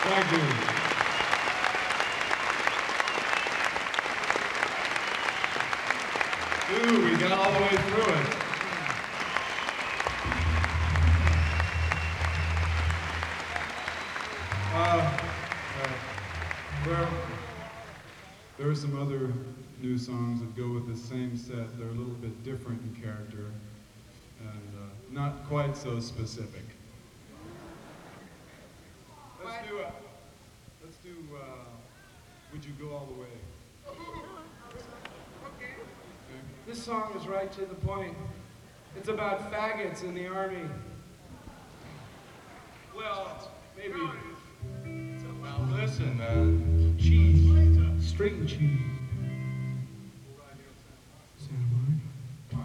Thank you. Ooh, we got all the way through it. Well, there are some other new songs that go with the same set. They're a little bit different in character and not quite so specific. Let's do Would You Go All the Way? Okay. This song is right to the point. It's about faggots in the army. Well, maybe. No, Well, listen, cheese, string cheese.